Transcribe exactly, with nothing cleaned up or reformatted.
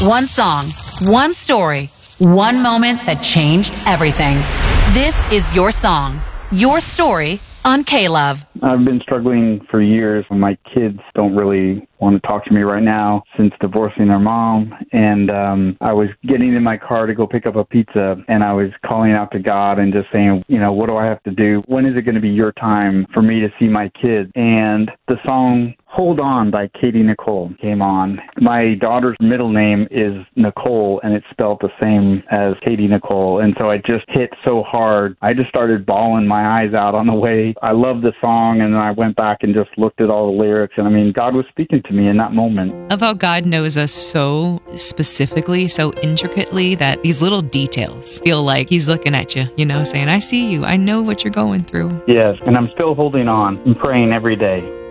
One song, one story, one moment that changed everything. This is your song, your story on K-Love. I've been struggling for years. My kids don't really want to talk to me right now since divorcing their mom. And um, I was getting in my car to go pick up a pizza, and I was calling out to God and just saying, you know, what do I have to do? When is it going to be your time for me to see my kids? And the song Hold On by Katie Nicole came on. My daughter's middle name is Nicole, and it's spelled the same as Katie Nicole. And so it just hit so hard. I just started bawling my eyes out on the way. I loved the song, and then I went back and just looked at all the lyrics. And I mean, God was speaking to me in that moment. Of how God knows us so specifically, so intricately, that these little details feel like he's looking at you, you know, saying, I see you. I know what you're going through. Yes, and I'm still holding on and praying every day.